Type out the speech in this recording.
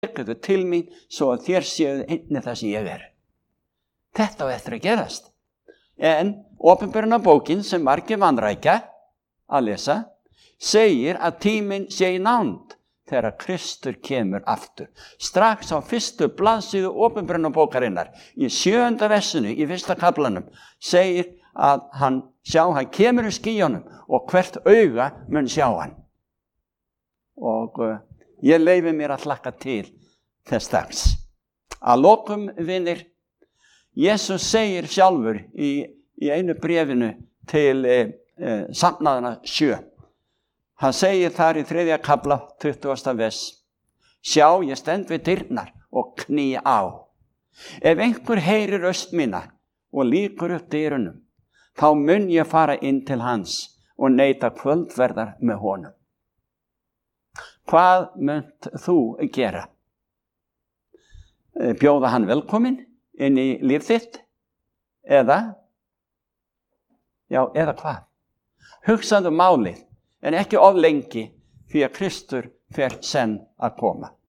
Tekur til mín svo að þér séuð einnig það sem ég er. Þetta á eftir að gerast. En Opinberunarbókin sem margir vanrækja að lesa segir að tíminn sé í nánd þegar Kristur kemur aftur. Strax á fyrstu blaðsíðu Opinberunarbókarinnar í 7. versinu í 1. kaflanum segir að hann kemur í skýjunum og hvert auga mun sjá hann. Og ég leyfi mér að hlakka til þess dags. Að lokum, vinir, Jesús segir sjálfur í einu bréfinu til safnaðana 7. Hann segir þar í 3. kafla 20. vers: Sjá, ég stend við dyrnar og kný á. Ef einhver heyrir röst mína og lýkur upp dyrunum, þá mun ég fara inn til hans og neita kvöldverðar með honum. Hvað munt þú gera? Bjóða hann velkomin inn í líf þitt? Eða hvað? Hugsaðu málið, en ekki of lengi, því að Kristur fer senn að koma.